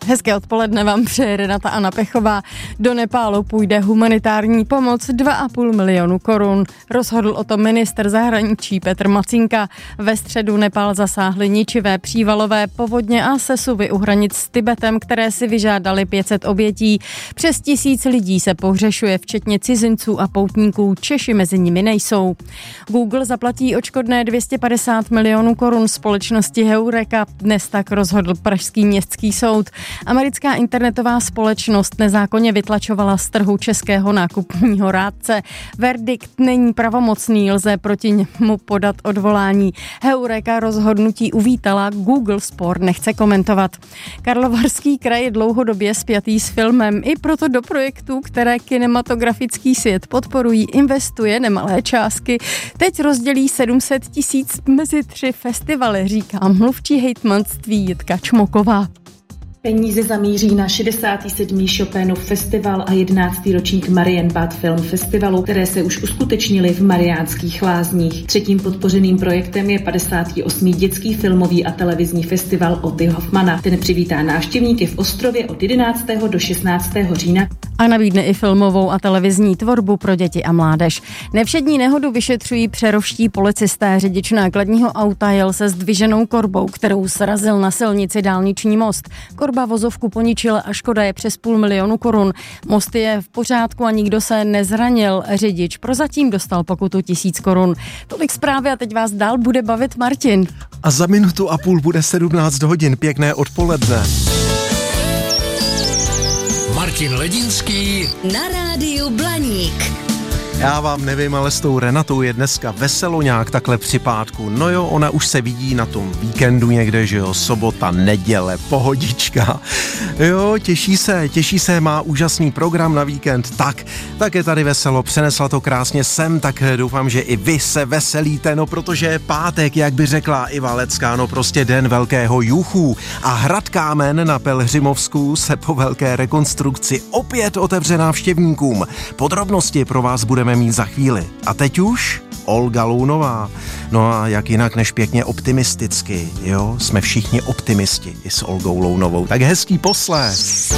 Hezké odpoledne vám přeje Renata Anna Pechová. Do Nepálu půjde humanitární pomoc 2,5 milionu korun. Rozhodl o tom ministr zahraničí Petr Macinka. Ve středu Nepál zasáhly ničivé přívalové povodně a sesuvy u hranic s Tibetem, které si vyžádali 500 obětí. Přes 1000 lidí se pohřešuje, včetně cizinců a poutníků. Češi mezi nimi nejsou. Google zaplatí odškodné 250 milionů korun společnosti Heureka. Dnes tak rozhodl pražský městský soud. Americká internetová společnost nezákonně vytlačovala z trhu českého nákupního rádce. Verdikt není pravomocný, lze proti němu podat odvolání. Heureka rozhodnutí uvítala, Google spor nechce komentovat. Karlovarský kraj je dlouhodobě spjatý s filmem, i proto do projektů, které kinematografický svět podporují, investuje nemalé částky. Teď rozdělí 700 000 mezi 3 festivaly, říká mluvčí hejtmanství Jitka Čmoková. Peníze zamíří na 67. Chopinův festival a 11. ročník Marienbad Film Festivalu, které se už uskutečnily v Mariánských Lázních. Třetím podpořeným projektem je 58. dětský filmový a televizní festival Otty Hoffmana. Ten přivítá návštěvníky v Ostrově od 11. do 16. října. A nabídne i filmovou a televizní tvorbu pro děti a mládež. Nevšední nehodu vyšetřují přerovští policisté. Řidič nákladního auta jel se zdviženou korbou, kterou srazil na silnici dálniční most. Korba vozovku poničila a škoda je přes 500 000 korun. Most je v pořádku a nikdo se nezranil. Řidič prozatím dostal pokutu 1000 korun. Tolik zprávy a teď vás dál bude bavit Martin. A za 1,5 minuty bude 17 hodin. Pěkné odpoledne. Martin Ledinský na rádiu Blaník. Já vám nevím, ale s tou Renatou je dneska veselo nějak takhle při pátku. No jo, ona už se vidí na tom víkendu někde, že jo, sobota, neděle, pohodička. Jo, těší se, má úžasný program na víkend, tak je tady veselo, přenesla to krásně sem, tak doufám, že i vy se veselíte, no protože je pátek, jak by řekla Iva Lecká, no prostě den velkého juchu. A hrad Kámen na Pelhřimovsku se po velké rekonstrukci opět otevře návštěvníkům. Podrobnosti pro vás budeme mít za chvíli. A teď už Olga Lounová. No a jak jinak než pěkně optimisticky, jo? Jsme všichni optimisti i s Olgou Lounovou. Tak hezký poslech.